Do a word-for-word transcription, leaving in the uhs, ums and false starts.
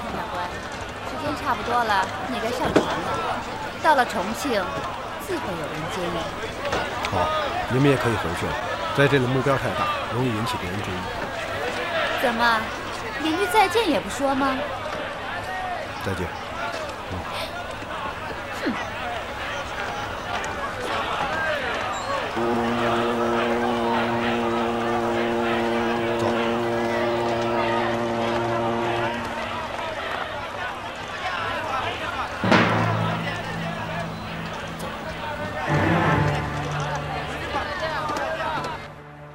陈长官，时间差不多了，你该上船了。到了重庆，自会有人接应。 好，你们也可以回去了。在这里目标太大，容易引起别人注意。 怎么，连句再见也不说吗？ 再见。 嗯。